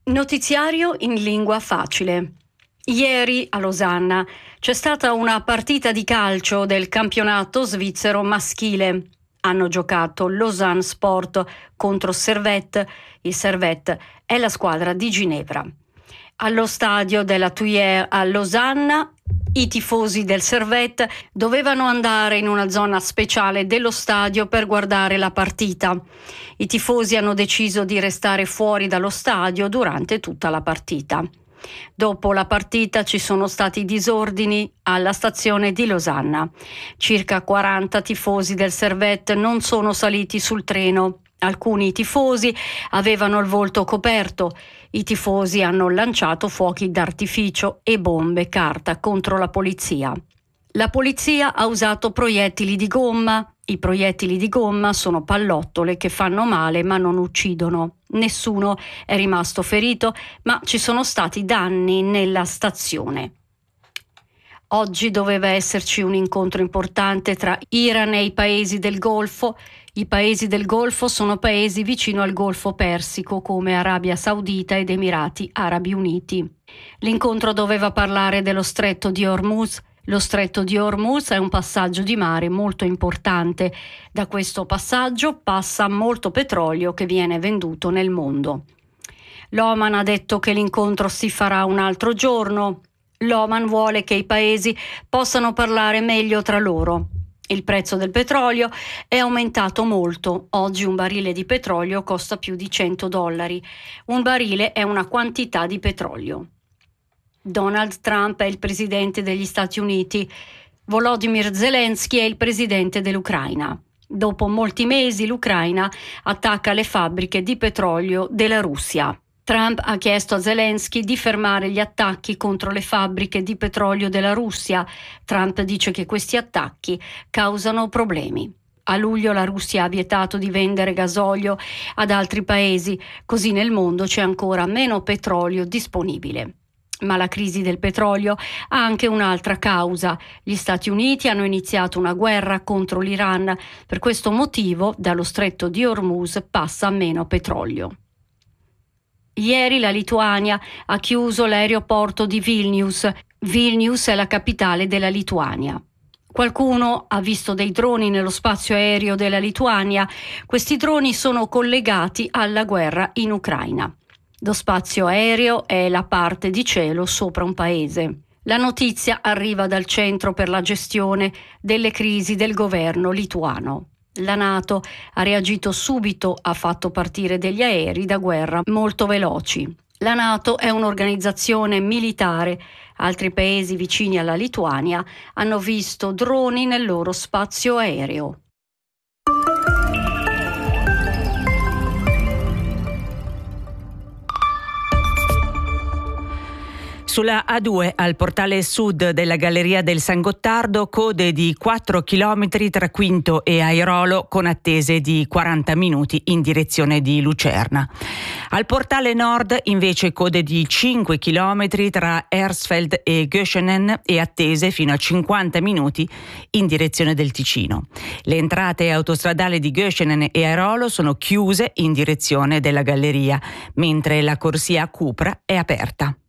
Notiziario in lingua facile. Ieri a Losanna c'è stata una partita di calcio del campionato svizzero maschile. Hanno giocato Lausanne Sport contro Servette. Il Servette è la squadra di Ginevra. Allo stadio della Tuileries a Losanna i tifosi del Servette dovevano andare in una zona speciale dello stadio per guardare la partita. I tifosi hanno deciso di restare fuori dallo stadio durante tutta la partita. Dopo la partita ci sono stati disordini alla stazione di Losanna. Circa 40 tifosi del Servette non sono saliti sul treno. Alcuni tifosi avevano il volto coperto. I tifosi hanno lanciato fuochi d'artificio e bombe carta contro la polizia. La polizia ha usato proiettili di gomma. I proiettili di gomma sono pallottole che fanno male ma non uccidono. Nessuno è rimasto ferito, ma ci sono stati danni nella stazione. Oggi doveva esserci un incontro importante tra Iran e i paesi del Golfo. I paesi del Golfo sono paesi vicino al Golfo Persico come Arabia Saudita ed Emirati Arabi Uniti. L'incontro doveva parlare dello Stretto di Hormuz. Lo Stretto di Hormuz è un passaggio di mare molto importante. Da questo passaggio passa molto petrolio che viene venduto nel mondo. L'Oman ha detto che l'incontro si farà un altro giorno. L'Oman vuole che i paesi possano parlare meglio tra loro. Il prezzo del petrolio è aumentato molto. Oggi un barile di petrolio costa più di $100. Un barile è una quantità di petrolio. Donald Trump è il presidente degli Stati Uniti. Volodymyr Zelensky è il presidente dell'Ucraina. Dopo molti mesi l'Ucraina attacca le fabbriche di petrolio della Russia. Trump ha chiesto a Zelensky di fermare gli attacchi contro le fabbriche di petrolio della Russia. Trump dice che questi attacchi causano problemi. A luglio la Russia ha vietato di vendere gasolio ad altri paesi, così nel mondo c'è ancora meno petrolio disponibile. Ma la crisi del petrolio ha anche un'altra causa. Gli Stati Uniti hanno iniziato una guerra contro l'Iran. Per questo motivo dallo Stretto di Hormuz passa meno petrolio. Ieri la Lituania ha chiuso l'aeroporto di Vilnius. Vilnius è la capitale della Lituania. Qualcuno ha visto dei droni nello spazio aereo della Lituania. Questi droni sono collegati alla guerra in Ucraina. Lo spazio aereo è la parte di cielo sopra un paese. La notizia arriva dal Centro per la gestione delle crisi del governo lituano. La NATO ha reagito subito, ha fatto partire degli aerei da guerra molto veloci. La NATO è un'organizzazione militare. Altri paesi vicini alla Lituania hanno visto droni nel loro spazio aereo. Sulla A2 al portale sud della Galleria del San Gottardo code di 4 km tra Quinto e Airolo con attese di 40 minuti in direzione di Lucerna. Al portale nord invece code di 5 km tra Hersfeld e Göschenen e attese fino a 50 minuti in direzione del Ticino. Le entrate autostradali di Göschenen e Airolo sono chiuse in direzione della Galleria, mentre la corsia a Cupra è aperta.